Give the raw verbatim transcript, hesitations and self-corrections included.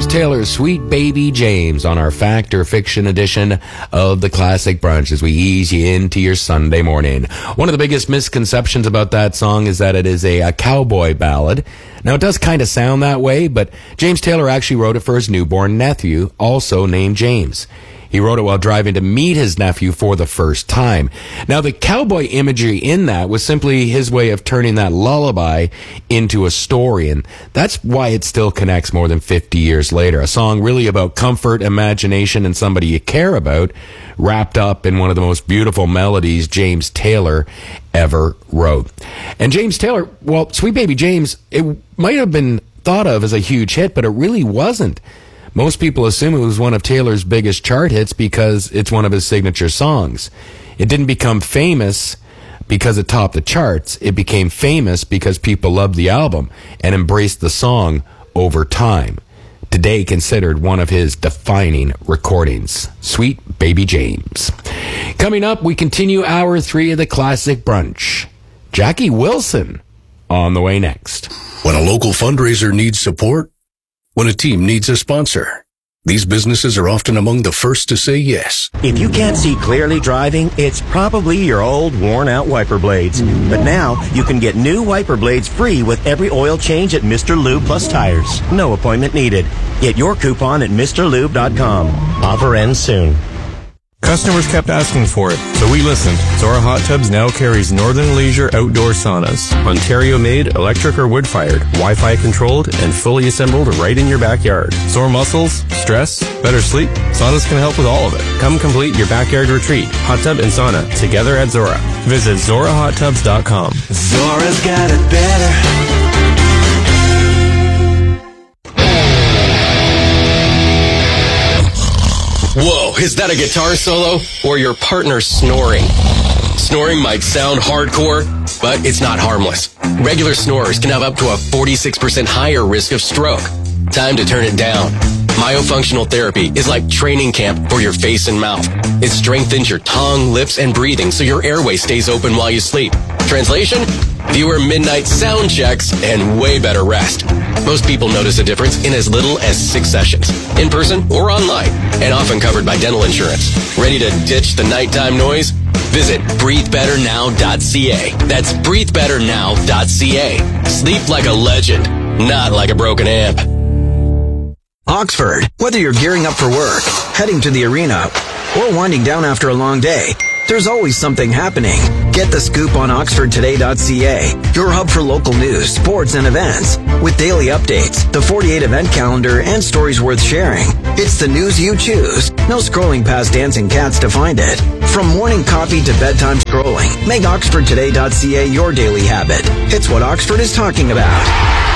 Taylor's Sweet Baby James on our Fact or Fiction edition of the Classic Brunch as we ease you into your Sunday morning. One of the biggest misconceptions about that song is that it is a, a cowboy ballad. Now, it does kind of sound that way, but James Taylor actually wrote it for his newborn nephew, also named James. He wrote it while driving to meet his nephew for the first time. Now, the cowboy imagery in that was simply his way of turning that lullaby into a story, and that's why it still connects more than fifty years later. A song really about comfort, imagination, and somebody you care about, wrapped up in one of the most beautiful melodies James Taylor ever wrote. And James Taylor, well, Sweet Baby James, it might have been thought of as a huge hit, but it really wasn't. Most people assume it was one of Taylor's biggest chart hits because it's one of his signature songs. It didn't become famous because it topped the charts. It became famous because people loved the album and embraced the song over time. Today considered one of his defining recordings. Sweet Baby James. Coming up, we continue hour three of the Classic Brunch. Jackie Wilson on the way next. When a local fundraiser needs support, when a team needs a sponsor, these businesses are often among the first to say yes. If you can't see clearly driving, it's probably your old worn-out wiper blades. But now, you can get new wiper blades free with every oil change at Mister Lube Plus Tires. No appointment needed. Get your coupon at Mister Lube dot com. Offer ends soon. Customers kept asking for it, so we listened. Zora Hot Tubs now carries Northern Leisure outdoor saunas. Ontario-made, electric or wood-fired, Wi-Fi controlled, and fully assembled right in your backyard. Sore muscles? Stress? Better sleep? Saunas can help with all of it. Come complete your backyard retreat. Hot tub and sauna, together at Zora. Visit Zora Hot Tubs dot com. Zora's got it better. Whoa, is that a guitar solo or your partner snoring? Snoring might sound hardcore, but it's not harmless. Regular snorers can have up to a forty-six percent higher risk of stroke. Time to turn it down. Myofunctional therapy is like training camp for your face and mouth. It strengthens your tongue, lips, and breathing so your airway stays open while you sleep. Translation? Fewer midnight sound checks and way better rest. Most people notice a difference in as little as six sessions, in person or online, and often covered by dental insurance. Ready to ditch the nighttime noise? Visit breathe better now dot c a. That's breathe better now dot c a. Sleep like a legend, not like a broken amp. Oxford. Whether you're gearing up for work, heading to the arena, or winding down after a long day, there's always something happening. Get the scoop on oxford today dot c a, your hub for local news, sports, and events. With daily updates, the forty-eight event calendar, and stories worth sharing. It's the news you choose. No scrolling past dancing cats to find it. From morning coffee to bedtime scrolling, make oxford today dot c a your daily habit. It's what Oxford is talking about.